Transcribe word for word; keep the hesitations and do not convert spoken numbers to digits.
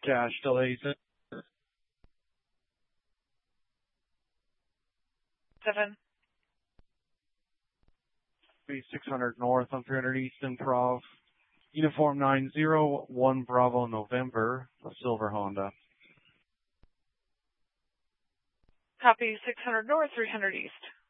Cash delays. Seven. six hundred North on three hundred East Improv. Uniform nine zero one Bravo November, a silver Honda. Copy six hundred North, three hundred East.